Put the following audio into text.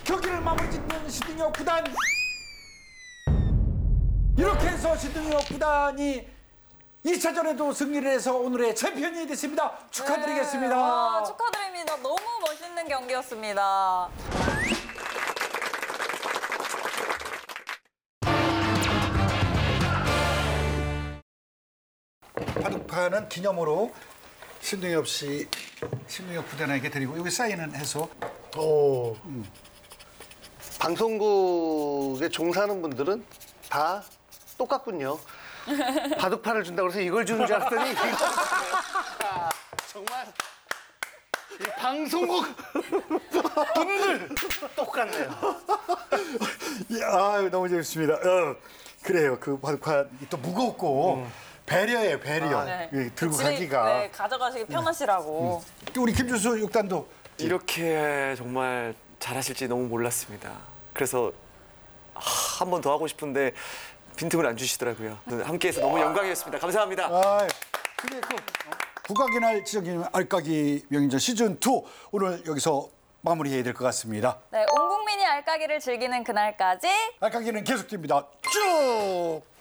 경기를 마무리 짓는 신동엽 구단. 이렇게 해서 신동엽 구단이 2차전에도 승리를 해서 오늘의 챔피언이 됐습니다. 축하드리겠습니다. 네, 축하드립니다. 너무 멋있는 경기였습니다. 바둑판은 기념으로 신동엽 구단에게 드리고 여기 사인은 해서. 방송국에 종사하는 분들은 다 똑같군요. 바둑판을 준다고 해서 이걸 주는 줄 알았더니 정말 이 방송국 분들 똑같네요. 아, 너무 재밌습니다. 그래요. 그 바둑판이 또 무겁고 배려예요, 배려. 네. 예, 들고 집에, 가기가. 네, 가져가시기 편하시라고. 또 우리 김준수 육단도 이렇게 정말 잘하실지 너무 몰랐습니다. 그래서 한 번 더 하고 싶은데 빈틈을 안 주시더라고요. 함께해서 너무 영광이었습니다. 감사합니다. 근데 그 국악의 날 지정기념 알까기 명인전 시즌2 오늘 여기서 마무리해야 될 것 같습니다. 네, 온 국민이 알까기를 즐기는 그날까지 알까기는 계속됩니다. 쭉!